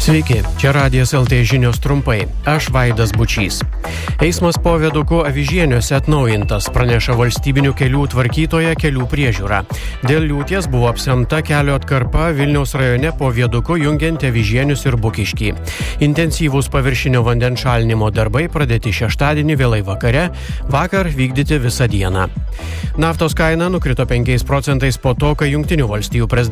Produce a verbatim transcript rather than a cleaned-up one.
Sveiki, čia Radijas L T žinios trumpai. Aš Vaidas Bučys. Eismas po viaduku Avižieniuose atnaujintas, praneša valstybinių kelių tvarkytoja Kelių priežiūra. Dėl liūties buvo apsemta kelio atkarpa Vilniaus rajone po viaduku jungiant Avižienius ir Bukiškį. Intensyvūs paviršinio vandens šalinimo darbai pradėti šeštadienį vėlai vakare, vakar vykdyti visą dieną. Naftos kaina nukrito penkiais procentais po to, kai Jungtinių valstijų prezidentas